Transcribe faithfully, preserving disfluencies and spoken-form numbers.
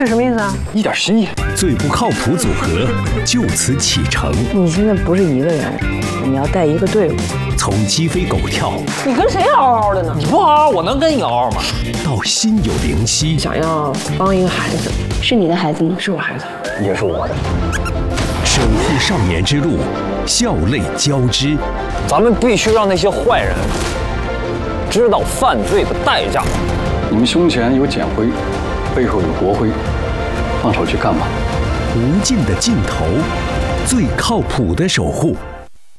这什么意思啊？ 一点心意。 最不靠谱组合就此启程。 你现在不是一个人，你要带一个队伍。 从鸡飞狗跳， 你跟谁嗷嗷的呢？ 你不嗷嗷，我能跟你嗷嗷吗？ 到心有灵犀， 想要帮一个孩子，是你的孩子吗？是我孩子， 也是我的。 守护少年之路，笑泪交织。 咱们必须让那些坏人知道犯罪的代价。 你们胸前有简徽，背后有国徽，放手去干吧。 无尽的尽头，最靠谱的守护。